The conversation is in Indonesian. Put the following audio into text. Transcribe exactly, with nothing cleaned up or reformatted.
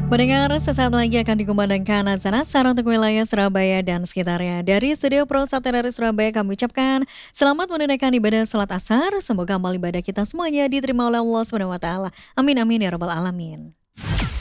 Pendengar, sesaat lagi akan dikumandangkan azan asar untuk wilayah Surabaya dan sekitarnya. Dari Studio Pro Satu dari Surabaya kami ucapkan selamat menunaikan ibadah salat asar. Semoga amal ibadah kita semuanya diterima oleh Allah Subhanahu wa taala. Amin amin ya rabbal alamin.